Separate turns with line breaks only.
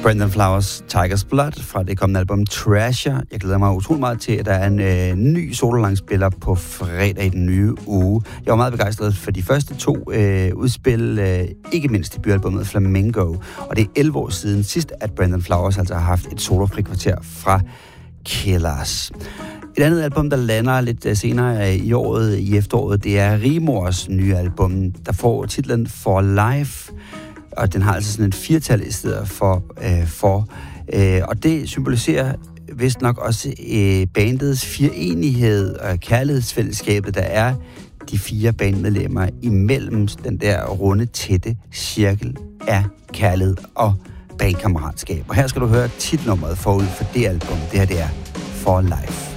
Brandon Flowers, Tiger's Blood fra det kommende album Trasher. Jeg glæder mig utrolig meget til, at der er en ny sololangspiller på fredag i den nye uge. Jeg var meget begejstret for de første 2 udspil, ikke mindst debutalbummet Flamingo. Og det er 11 år siden sidst, at Brandon Flowers altså har haft et solofrikvarter fra Killers. Et andet album, der lander lidt senere i året, i efteråret, det er Rigmors nye album, der får titlen For Life. Og den har altså sådan en 4-tal i stedet for. Og det symboliserer vist nok også bandets fireenighed og kærlighedsfællesskabet, der er de 4 bandmedlemmer imellem den der runde, tætte cirkel af kærlighed og bandkammeratskab. Og her skal du høre titelnummeret forud for det album. Det her, det er For Life.